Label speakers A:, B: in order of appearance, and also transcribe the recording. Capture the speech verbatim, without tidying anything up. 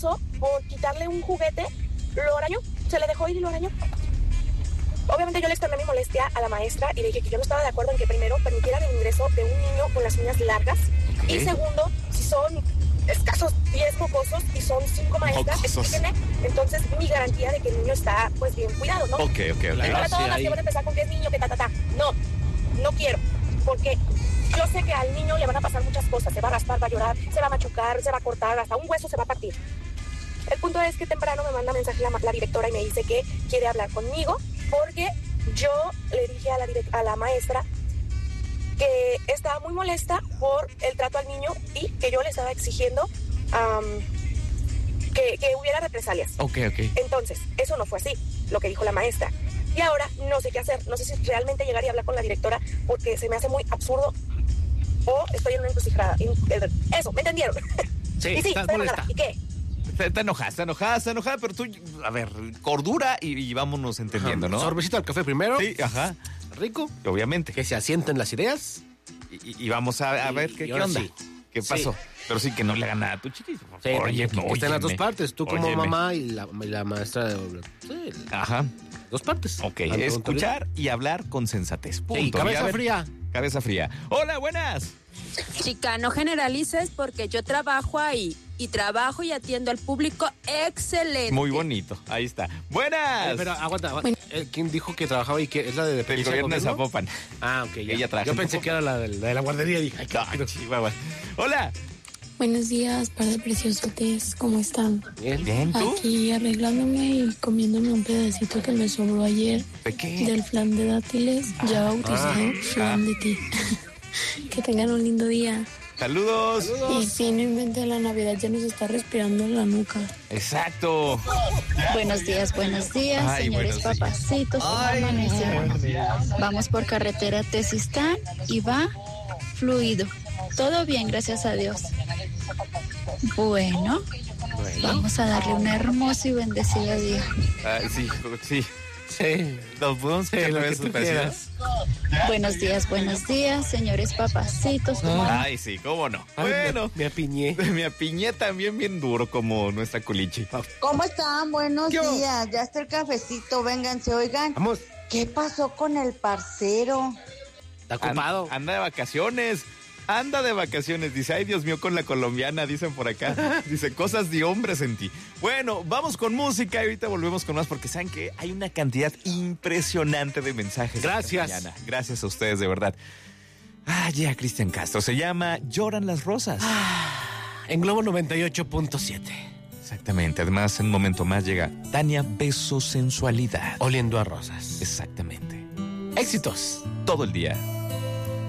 A: por quitarle un juguete, lo arañó, se le dejó ir y lo arañó. Obviamente yo le externé mi molestia a la maestra y le dije que yo no estaba de acuerdo en que primero permitieran el ingreso de un niño con las uñas largas, okay. Y segundo, si son escasos diez mocosos y son cinco maestras, explíquenme entonces mi garantía de que el niño está pues bien cuidado, ¿no?
B: Ok, ok, ok.
A: Y para todas las que van a empezar con que es niño, que ta, ta, ta. No, no quiero, porque yo sé que al niño le van a pasar muchas cosas, se va a raspar, va a llorar, se va a machucar, se va a cortar, hasta un hueso se va a partir. El punto es que temprano me manda mensaje la, la directora y me dice que quiere hablar conmigo porque yo le dije a la, direct, a la maestra que estaba muy molesta por el trato al niño y que yo le estaba exigiendo um, que, que hubiera represalias.
B: Ok, ok.
A: Entonces, eso no fue así, lo que dijo la maestra. Y ahora no sé qué hacer, no sé si realmente llegar y hablar con la directora porque se me hace muy absurdo o estoy en una encrucijada. Eso, ¿me entendieron?
B: Sí,
A: y sí,
B: estás
A: estoy
B: molesta.
A: ¿Y qué?
B: Está enojada, está enojada, está enojada, pero tú, a ver, cordura y, y vámonos entendiendo, ¿no?
C: Sorbecito al café primero.
B: Sí, ajá.
C: Rico.
B: Obviamente.
C: Que se asienten las ideas.
B: Y, y vamos a, a ver
C: y,
B: qué,
C: y
B: qué onda.
C: Sí.
B: ¿Qué pasó?
C: Sí.
B: Pero sí que no le hagan nada a tu chiquito.
C: Sí,
B: oye,
C: que,
B: no,
C: que estén las dos partes. Tú como
B: óyeme.
C: mamá y la, y la maestra de... Sí,
B: ajá.
C: Dos partes.
B: Ok, escuchar y hablar con sensatez. Punto.
C: Sí, cabeza ver, fría.
B: Cabeza fría. Hola, buenas.
D: Chica, no generalices porque yo trabajo ahí y trabajo y atiendo al público excelente.
B: Muy bonito, ahí está. ¡Buenas!
C: Eh, pero aguanta, aguanta. Bueno. ¿Quién dijo que trabajaba ahí? ¿Es la de
B: dependencia del gobierno de Zapopan.
C: Ah, ok. Ya.
B: Ella trabaja.
C: Yo pensé que era la de la, de la guardería. Dije, ay,
B: no, chihuahua. Hola.
E: Buenos días, par de preciosotes. ¿Cómo están?
B: Bien, bien. ¿Tú?
E: Aquí arreglándome y comiéndome un pedacito que me sobró ayer.
B: ¿De qué?
E: Del flan de dátiles, ya bautizado ah, flan ah. de ti. Que tengan un lindo día.
B: Saludos.
E: Y si no inventen la Navidad, ya nos está respirando en la nuca.
B: Exacto.
F: Buenos días, buenos días, ay, señores buenos papacitos.
B: Ay,
F: vamos por carretera Tezistán y va fluido. Todo bien, gracias a Dios. Bueno, bueno. Vamos a darle un hermoso y bendecido día.
B: Ah, sí, sí. Sí, nos podemos sí, lo que tú quieras.
F: Buenos días, buenos días, señores papacitos.
B: Ay, sí, cómo no.
C: Ay, bueno, me, me apiñé.
B: Me apiñé también bien duro como nuestra culichi.
G: ¿Cómo están? Buenos días. Ya está el cafecito, vénganse, oigan.
C: Vamos.
G: ¿Qué pasó con el parcero?
C: Está ocupado.
B: And, anda de vacaciones. Anda de vacaciones, dice, ay Dios mío, con la colombiana, dicen por acá. Dice, cosas de hombres en ti. Bueno, vamos con música y ahorita volvemos con más porque saben que hay una cantidad impresionante de mensajes.
C: Gracias.
B: Gracias a ustedes, de verdad. Ah, ya, yeah, Cristian Castro, se llama Lloran las Rosas.
C: Ah, en Globo noventa y ocho punto siete.
B: Exactamente, además en un momento más llega Tania Beso Sensualidad.
C: Oliendo a rosas.
B: Exactamente.
C: Éxitos.
B: Todo el día.